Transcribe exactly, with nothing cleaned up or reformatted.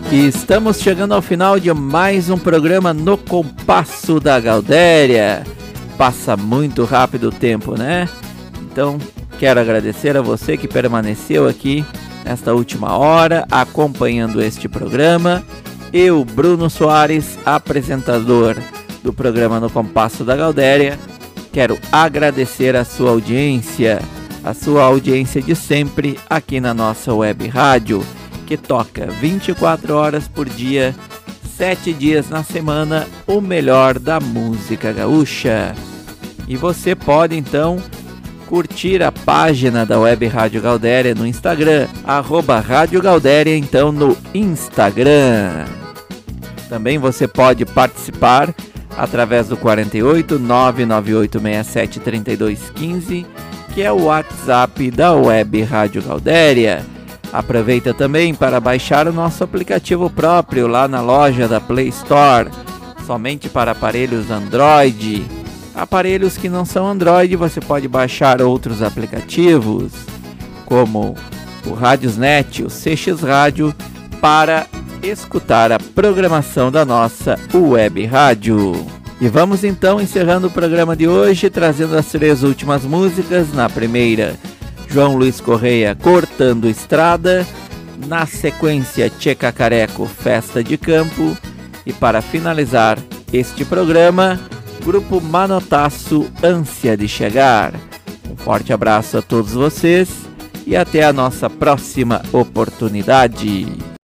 E estamos chegando ao final de mais um programa No Compasso da Gaudéria. Passa muito rápido o tempo, né? Então, quero agradecer a você que permaneceu aqui nesta última hora, acompanhando este programa. Eu, Bruno Soares, apresentador do programa No Compasso da Gaudéria, quero agradecer a sua audiência, a sua audiência de sempre aqui na nossa web rádio, que toca vinte e quatro horas por dia, sete dias na semana, o melhor da música gaúcha. E você pode então curtir a página da Web Rádio Gaudéria no Instagram, arroba Rádio Gaudéria, então no Instagram. Também você pode participar através do quarenta e oito, nove nove oito seis sete, três dois um cinco, que é o WhatsApp da Web Rádio Gaudéria. Aproveita também para baixar o nosso aplicativo próprio lá na loja da Play Store, somente para aparelhos Android. Aparelhos que não são Android, você pode baixar outros aplicativos, como o Radiosnet, o C X Rádio, para escutar a programação da nossa web rádio. E vamos então encerrando o programa de hoje, trazendo as três últimas músicas. Na primeira, João Luiz Correia, Cortando Estrada. Na sequência, Tchê Cacareco, Festa de Campo. E para finalizar este programa, Grupo Manotaço, Ânsia de Chegar. Um forte abraço a todos vocês e até a nossa próxima oportunidade.